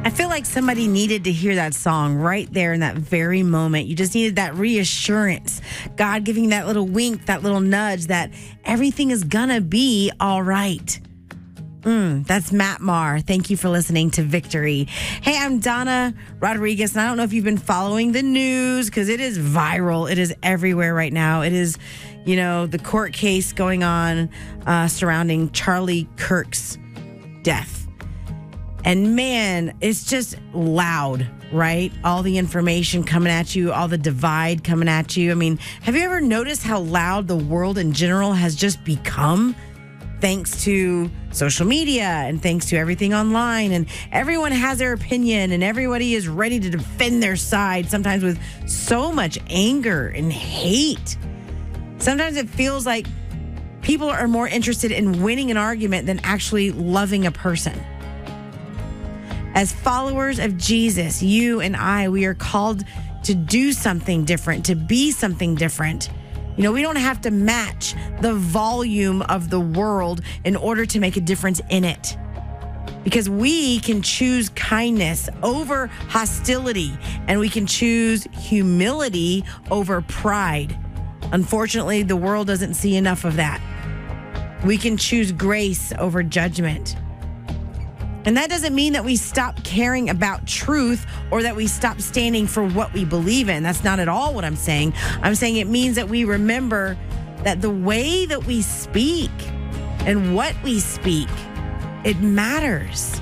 I feel like somebody needed to hear that song right there in that very moment. You just needed that reassurance. God giving that little wink, that little nudge that everything is gonna be all right. That's Matt Maher. Thank you for listening to Victory. Hey, I'm Donna Rodriguez, and I don't know if you've been following the news because it is viral. It is everywhere right now. It is, the court case going on surrounding Charlie Kirk's death. And man, it's just loud, right? All the information coming at you, all the divide coming at you. I mean, have you ever noticed how loud the world in general has just become? Thanks to social media and thanks to everything online, and everyone has their opinion and everybody is ready to defend their side, sometimes with so much anger and hate. Sometimes it feels like people are more interested in winning an argument than actually loving a person. As followers of Jesus, you and I, we are called to do something different, to be something different. We don't have to match the volume of the world in order to make a difference in it. Because we can choose kindness over hostility, and we can choose humility over pride. Unfortunately, the world doesn't see enough of that. We can choose grace over judgment. And that doesn't mean that we stop caring about truth or that we stop standing for what we believe in. That's not at all what I'm saying. I'm saying it means that we remember that the way that we speak and what we speak, it matters.